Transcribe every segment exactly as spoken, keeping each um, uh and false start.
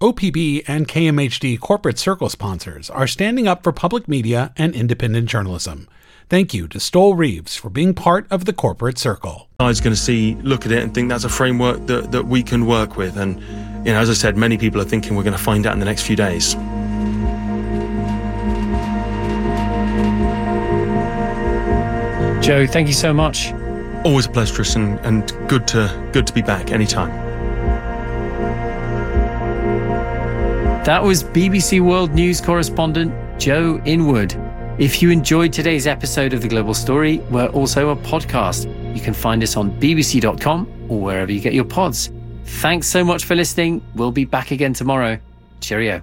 O P B and K M H D Corporate Circle sponsors are standing up for public media and independent journalism. Thank you to Stoll Reeves for being part of the Corporate Circle. I was going to see, look at it and think that's a framework that, that we can work with. And, you know, as I said, many people are thinking we're going to find out in the next few days. Joe, thank you so much. Always a pleasure, Tristan, and good to good to be back anytime. That was B B C World News correspondent Joe Inwood. If you enjoyed today's episode of The Global Story, we're also a podcast. You can find us on b b c dot com or wherever you get your pods. Thanks so much for listening. We'll be back again tomorrow. Cheerio.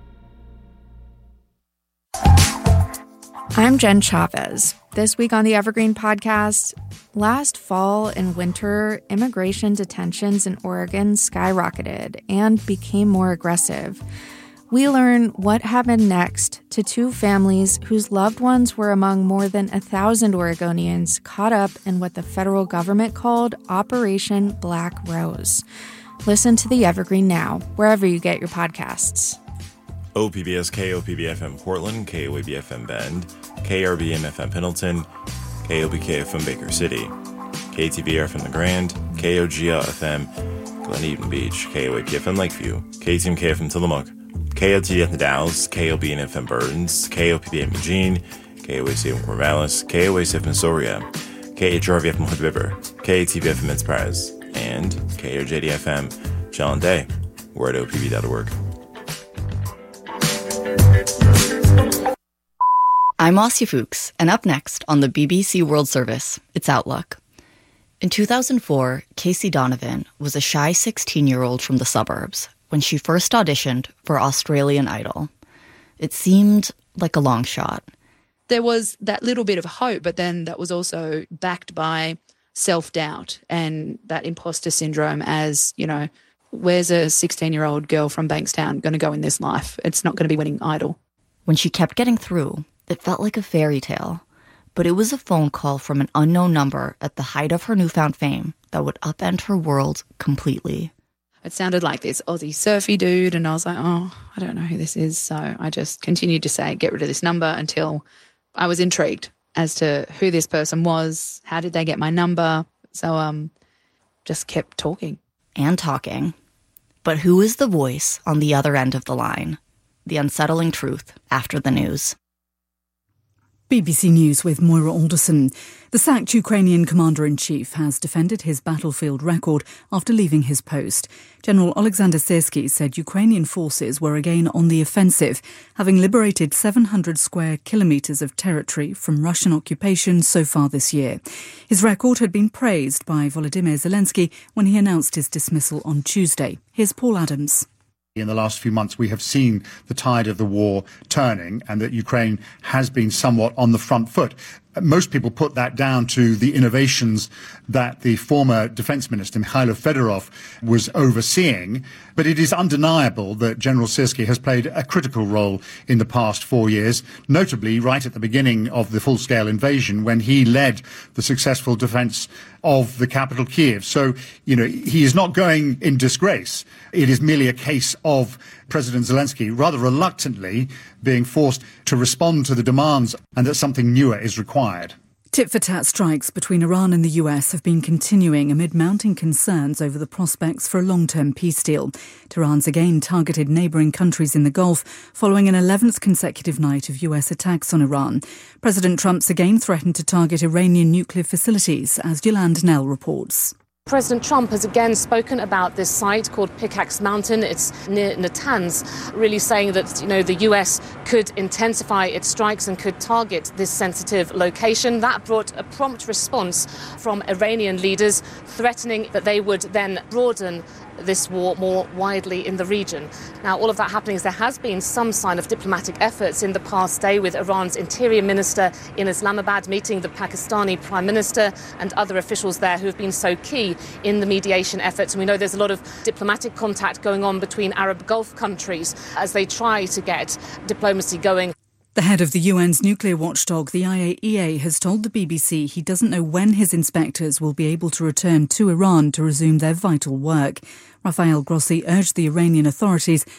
I'm Jen Chavez. This week on the Evergreen Podcast, last fall and winter, immigration detentions in Oregon skyrocketed and became more aggressive. We learn what happened next to two families whose loved ones were among more than a thousand Oregonians caught up in what the federal government called Operation Black Rose. Listen to the Evergreen now, wherever you get your podcasts. O P B S K O P B F M Portland, K O A B F M Bend, K R B M F M Pendleton, K O B K F M Baker City, K T V R F M The Grand, K O G L F M Glen Eden Beach, K O A P F M Lakeview, K T M K F M Tillamook, K O T D F M The Dalles, K O B N F M Burdens, K O P B M Eugene, K O A C F M Corvallis, K O A C F M Soria, K H R V F M Hood River, K A T V F M Enterprise, and K O J D F M John Day. We're at O P B dot org. I'm Marcia Fuchs, and up next on the B B C World Service, it's Outlook. In two thousand four, Casey Donovan was a shy sixteen-year-old from the suburbs when she first auditioned for Australian Idol. It seemed like a long shot. There was that little bit of hope, but then that was also backed by self-doubt and that imposter syndrome as, you know, where's a sixteen-year-old girl from Bankstown going to go in this life? It's not going to be winning Idol. When she kept getting through, it felt like a fairy tale, but it was a phone call from an unknown number at the height of her newfound fame that would upend her world completely. It sounded like this Aussie surfy dude, and I was like, oh, I don't know who this is. So I just continued to say, get rid of this number until I was intrigued as to who this person was, how did they get my number. So um, just kept talking. And talking. But who is the voice on the other end of the line? The unsettling truth after the news. B B C News with Moira Alderson. The sacked Ukrainian commander-in-chief has defended his battlefield record after leaving his post. General Alexander Syrsky said Ukrainian forces were again on the offensive, having liberated seven hundred square kilometres of territory from Russian occupation so far this year. His record had been praised by Volodymyr Zelensky when he announced his dismissal on Tuesday. Here's Paul Adams. In the last few months, we have seen the tide of the war turning and that Ukraine has been somewhat on the front foot. Most people put that down to the innovations that the former defense minister, Mikhailo Fedorov, was overseeing. But it is undeniable that General Syrsky has played a critical role in the past four years, notably right at the beginning of the full-scale invasion when he led the successful defense of the capital, Kiev. So, you know, he is not going in disgrace. It is merely a case of President Zelensky rather reluctantly being forced to respond to the demands and that something newer is required. Tit-for-tat strikes between Iran and the U S have been continuing amid mounting concerns over the prospects for a long-term peace deal. Tehran's again targeted neighbouring countries in the Gulf following an eleventh consecutive night of U S attacks on Iran. President Trump's again threatened to target Iranian nuclear facilities, as Yolande Knell reports. President Trump has again spoken about this site called Pickaxe Mountain. It's near Natanz, really saying that, you know, the U S could intensify its strikes and could target this sensitive location. That brought a prompt response from Iranian leaders, threatening that they would then broaden this war more widely in the region. Now, all of that happening is there has been some sign of diplomatic efforts in the past day, with Iran's interior minister in Islamabad meeting the Pakistani prime minister and other officials there who have been so key in the mediation efforts. And we know there's a lot of diplomatic contact going on between Arab Gulf countries as they try to get diplomacy going. The head of the U N's nuclear watchdog, the I A E A, has told the B B C he doesn't know when his inspectors will be able to return to Iran to resume their vital work. Rafael Grossi urged the Iranian authorities